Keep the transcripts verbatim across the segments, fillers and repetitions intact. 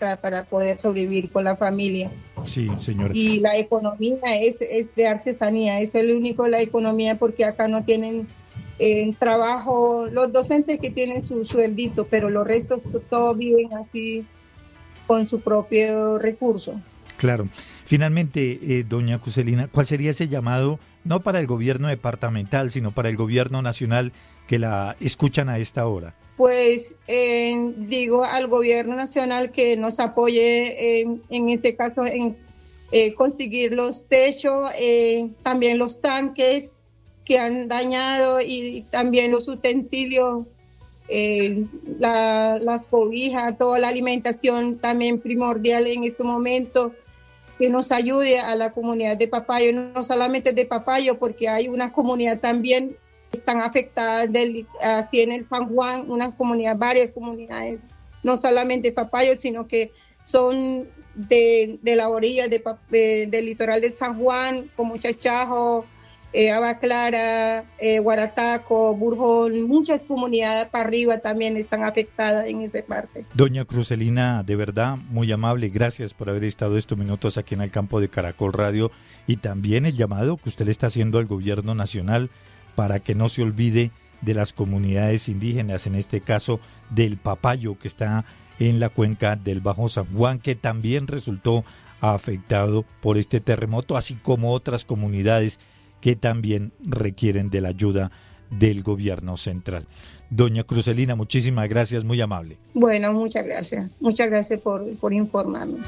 extra para poder sobrevivir con la familia. Sí, señora. Y la economía es, es de artesanía, es el único la economía porque acá no tienen eh, trabajo, los docentes que tienen su sueldito, pero los restos todos viven así con su propio recurso. Claro. Finalmente, eh, doña Cruselina, ¿cuál sería ese llamado, no para el gobierno departamental, sino para el gobierno nacional que la escuchan a esta hora? Pues eh, digo al gobierno nacional que nos apoye eh, en este caso en eh, conseguir los techos, eh, también los tanques que han dañado y también los utensilios, eh, la, las cobijas, toda la alimentación también primordial en este momento, que nos ayude a la comunidad de Papayo, no solamente de Papayo, porque hay una comunidad también están afectadas del, así en el San Juan, una comunidad, varias comunidades, no solamente Papayo, sino que son de, de la orilla de, de, del litoral de San Juan, como Chachajo, eh, Agua Clara, eh, Guarataco, Burjón, muchas comunidades para arriba también están afectadas en esa parte. Doña Cruselina, de verdad, muy amable, gracias por haber estado estos minutos aquí en el campo de Caracol Radio y también el llamado que usted le está haciendo al gobierno nacional para que no se olvide de las comunidades indígenas, en este caso del Papayo, que está en la cuenca del Bajo San Juan, que también resultó afectado por este terremoto, así como otras comunidades que también requieren de la ayuda del gobierno central. Doña Cruselina, muchísimas gracias, muy amable. Bueno, muchas gracias. Muchas gracias por, por informarnos.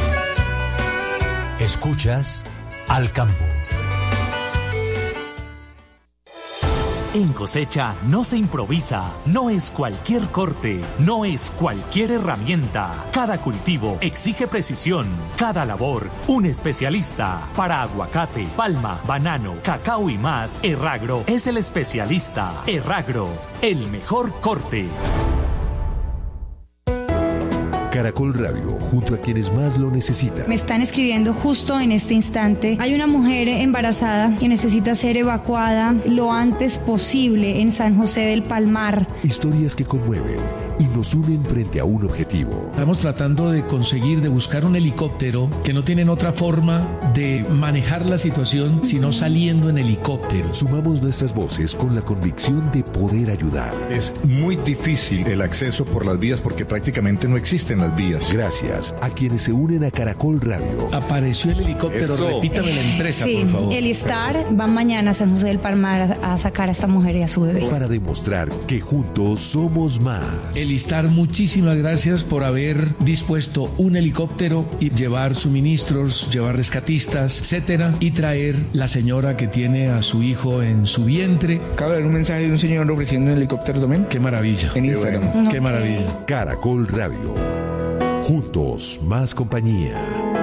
Escuchas Al Campo. En cosecha no se improvisa, no es cualquier corte, no es cualquier herramienta. Cada cultivo exige precisión, cada labor un especialista. Para aguacate, palma, banano, cacao y más, Erragro es el especialista. Erragro, el mejor corte. Caracol Radio, junto a quienes más lo necesitan. Me están escribiendo justo en este instante. Hay una mujer embarazada que necesita ser evacuada lo antes posible en San José del Palmar. Historias que conmueven y nos unen frente a un objetivo. Estamos tratando de conseguir, de buscar un helicóptero que no tienen otra forma de manejar la situación sino saliendo en helicóptero. Sumamos nuestras voces con la convicción de poder ayudar. Es muy difícil el acceso por las vías porque prácticamente no existen las vías. Gracias a quienes se unen a Caracol Radio. Apareció el helicóptero, Eso. Repítame la empresa, sí, por favor. El Star va mañana a San José del Palmar a, a sacar a esta mujer y a su bebé. Para demostrar que juntos somos más. El Star, muchísimas gracias por haber dispuesto un helicóptero y llevar suministros, llevar rescatistas, etcétera, y traer la señora que tiene a su hijo en su vientre. Acabo de ver un mensaje de un señor ofreciendo un helicóptero también. Qué maravilla. En Instagram. Bueno. Qué maravilla. Caracol Radio. Juntos, más compañía.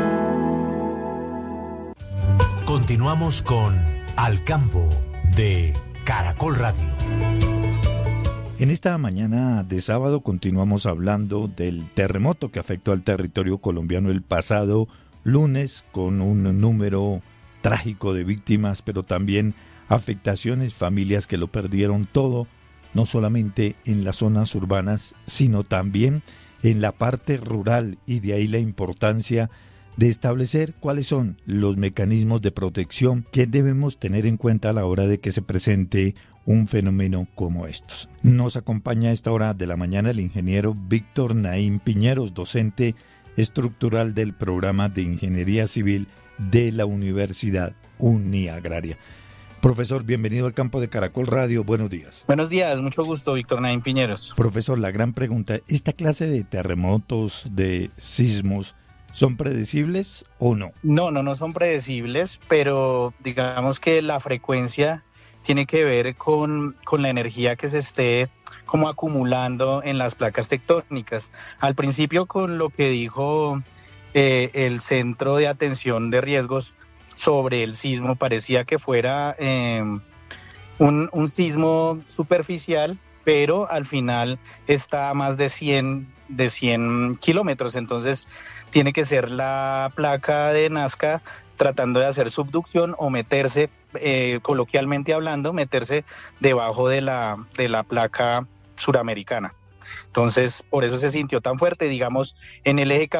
Continuamos con Al Campo de Caracol Radio. En esta mañana de sábado continuamos hablando del terremoto que afectó al territorio colombiano el pasado lunes con un número trágico de víctimas, pero también afectaciones, familias que lo perdieron todo, no solamente en las zonas urbanas, sino también en la parte rural, y de ahí la importancia de establecer cuáles son los mecanismos de protección que debemos tener en cuenta a la hora de que se presente un fenómeno como estos. Nos acompaña a esta hora de la mañana el ingeniero Víctor Naín Piñeros, docente estructural del programa de Ingeniería Civil de la Universidad Uniagraria. Profesor, bienvenido al campo de Caracol Radio, buenos días. Buenos días, mucho gusto, Víctor Naín Piñeros. Profesor, la gran pregunta, ¿esta clase de terremotos, de sismos, son predecibles o no? No, no, no son predecibles, pero digamos que la frecuencia tiene que ver con, con la energía que se esté como acumulando en las placas tectónicas. Al principio, con lo que dijo eh, el Centro de Atención de Riesgos sobre el sismo, parecía que fuera eh, un, un sismo superficial, pero al final está a más de cien, de cien kilómetros, entonces tiene que ser la placa de Nazca tratando de hacer subducción o meterse, eh, coloquialmente hablando, meterse debajo de la, de la placa suramericana. Entonces, por eso se sintió tan fuerte, digamos, en el eje